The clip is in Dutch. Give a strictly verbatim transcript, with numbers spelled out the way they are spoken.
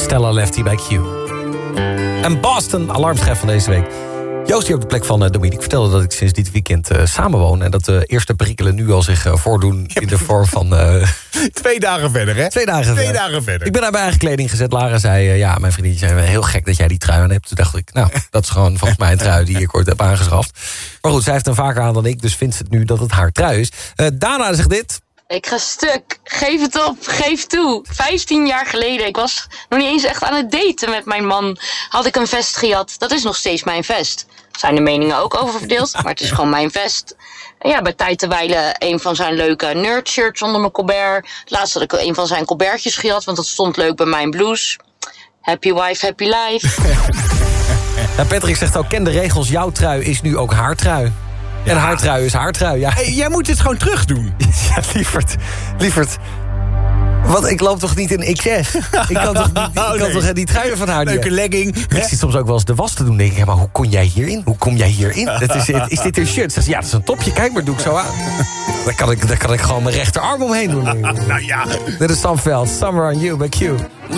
Stella Lefty bij Q. En Boston, alarmschef van deze week. Joost hier op de plek van uh, Dominique vertelde dat ik sinds dit weekend uh, samenwoon. En dat de eerste perikelen nu al zich uh, voordoen in de vorm van... Uh, Twee dagen verder, hè? Twee dagen Twee verder. dagen verder. Ik ben naar mijn eigen kleding gezet. Lara zei, uh, ja, mijn vriendinnetje zei, heel gek dat jij die trui aan hebt. Toen dacht ik, nou, dat is gewoon volgens mij een trui die ik ooit heb aangeschaft. Maar goed, zij heeft hem vaker aan dan ik, dus vindt ze het nu dat het haar trui is. Uh, Dana zegt dit. Ik ga stuk. Geef het op. Geef toe. Vijftien jaar geleden, ik was nog niet eens echt aan het daten met mijn man, had ik een vest gejat. Dat is nog steeds mijn vest. Er zijn de meningen ook over verdeeld, maar het is gewoon mijn vest. En ja, bij tijd te wijlen een van zijn leuke nerdshirts onder mijn colbert. Laatst had ik een van zijn colbertjes gejat, want dat stond leuk bij mijn blouse. Happy wife, happy life. Ja, Patrick zegt ook, ken de regels, jouw trui is nu ook haar trui. Ja. En haar trui is haar trui, ja. Hey, jij moet dit gewoon terug doen. Ja, lieverd, lieverd. Want ik loop toch niet in X S? Ik kan toch niet, ik kan nee. toch die truien van haar... Leuke legging. Ik zit soms ook wel eens de was te doen. Denk ik, ja, maar hoe kom jij hierin? Hoe kom jij hierin? Dat is, is dit een shirt? Ze ja, dat is een topje. Kijk maar, doe ik zo aan. Daar kan ik, daar kan ik gewoon mijn rechterarm omheen doen. Nou ja. Dit is Sam Veld, Summer on You bij Q.